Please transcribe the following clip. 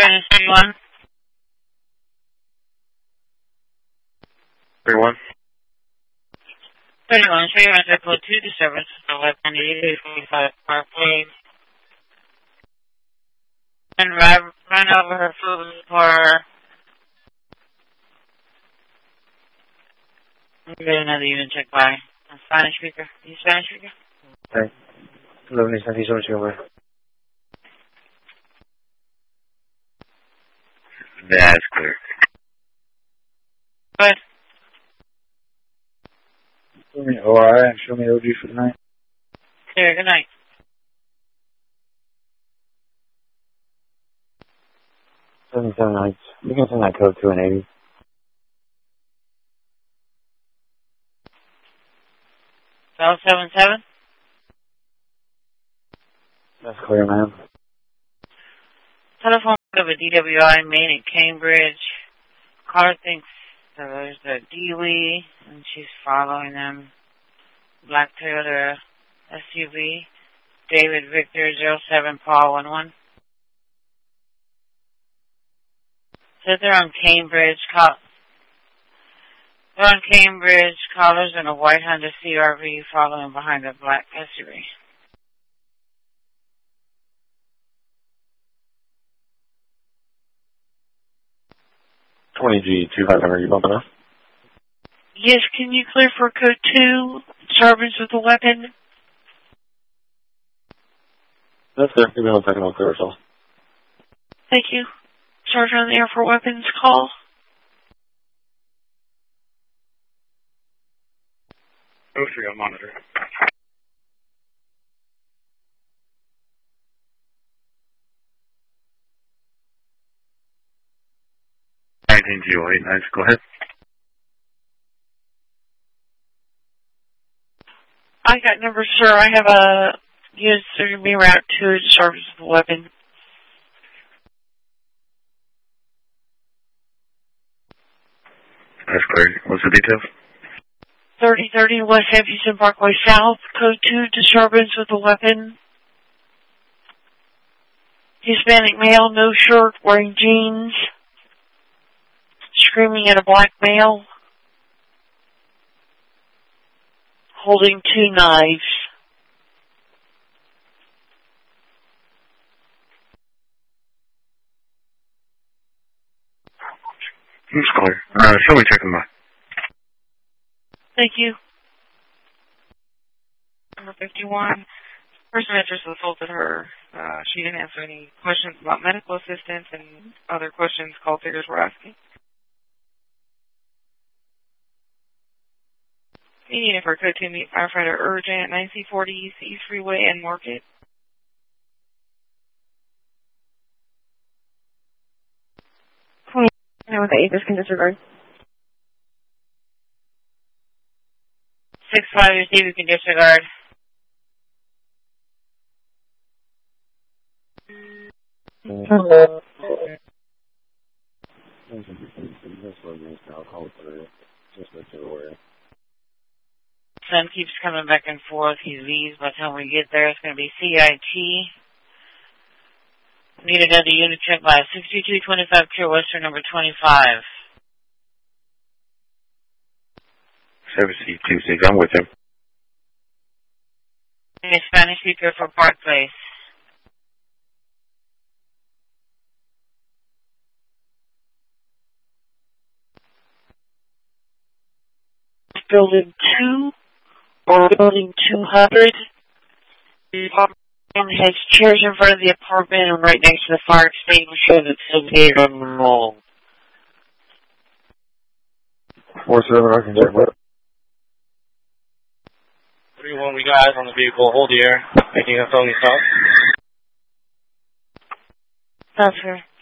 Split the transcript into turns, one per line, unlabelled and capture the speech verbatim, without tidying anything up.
Spanish thirty-one.
thirty-one.
thirty-one, show you rental code two, disturbance with the weapon, eighty-two forty-five Parkway. And run, run over her food for... Let me get another unit check by a Spanish speaker. Are you Spanish speaker?
Okay. eleven ninety-seven, over. That's clear.
Good.
Show me O R I and show me O G for the night.
Clear, good night.
seventy-seven nights. You can send that code to an eighty.
twelve seventy-seven?
That's clear, ma'am.
Telephone of a D W I main at Cambridge. Caller thinks so there's a Dewey, and she's following them. Black Toyota S U V. David Victor zero seven Paul one one. Said they're on Cambridge. Call they're on Cambridge. Callers in a white Honda C R V following behind a black S U V.
twenty G two five hundred, you bumping up?
Yes, can you clear for code two, disturbance with a weapon?
That's clear. Give me one second, I'll clear it all.
Thank you. Sergeant on the air for weapons call.
Oh three on monitor. nineteen G O eight, nice, go ahead.
I got numbers, sir. I have a unit serving me route two, disturbance with a weapon.
That's clear. What's the details?
thirty thirty West Hampton Parkway South, code two, disturbance with a weapon. Hispanic male, no shirt, wearing jeans, screaming at a black male, holding two knives.
It's clear. Uh, show me checking by.
Thank you. Number fifty-one. Person interest assaulted her. Uh, she didn't answer any questions about medical assistance and other questions call takers were asking. Needed for code two meet firefighter urgent, nine C forty East East Freeway and Market.
Now with the Acres can disregard.
six five, receive, you can disregard. Sun keeps coming back and forth. He leaves. By the time we get there, it's going to be C I T. Need another unit check by sixty-two twenty-five Pure Western number twenty-five.
seven C two six, I'm with him.
A Spanish speaker for Park Place. Building two or building two hundred. The apartment has chairs in front of the apartment and right next to the fire extinguisher that's located on the wall.
four seven, I can get what?
three one, we got eyes on the vehicle. Hold the air. Making a phony stop.
That's her.